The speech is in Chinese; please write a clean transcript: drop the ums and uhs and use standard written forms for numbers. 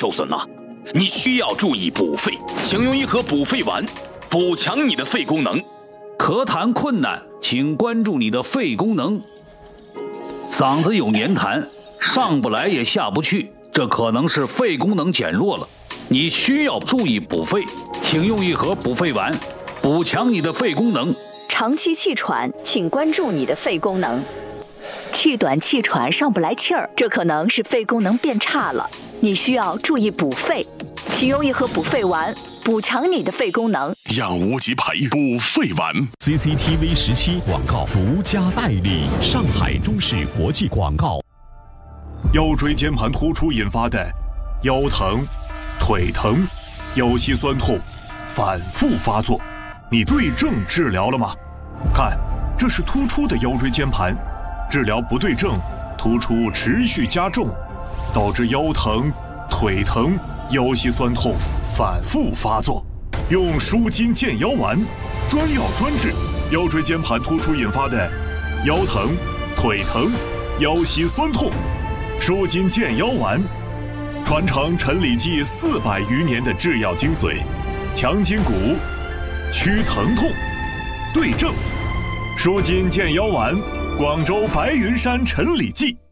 受损了，你需要注意补肺，请用一盒补肺丸，补强你的肺功能。 咳痰困难，请关注你的肺功能。嗓子有黏痰，上不来也下不去，这可能是肺功能减弱了，你需要注意补肺，请用一盒补肺丸，补强你的肺功能。 长期气喘，请关注你的肺功能。气短气喘上不来气儿，这可能是肺功能变差了，你需要注意补肺，请用一盒补肺丸，补强你的肺功能。 养无极培补肺丸。 CCTV 17广告独家代理，上海中视国际广告。 腰椎间盘突出引发的腰疼、腿疼、腰膝酸痛反复发作，你对症治疗了吗？看，这是突出的腰椎间盘，治疗不对症，突出持续加重，导致腰疼、腿疼、腰膝酸痛反复发作。用舒筋健腰丸，专药专治腰椎间盘突出引发的腰疼、腿疼、腰膝酸痛。舒筋健腰丸，传承陈李济400余年的制药精髓，强筋骨，祛疼痛，对症。舒筋健腰丸，广州白云山陈李济。